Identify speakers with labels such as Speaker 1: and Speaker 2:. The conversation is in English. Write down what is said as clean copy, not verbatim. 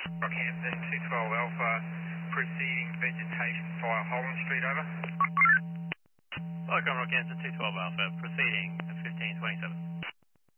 Speaker 1: Rockhampton 212 Alpha, proceeding vegetation fire Holland Street, over.
Speaker 2: Welcome, Rockhampton 212 Alpha, proceeding at 1527.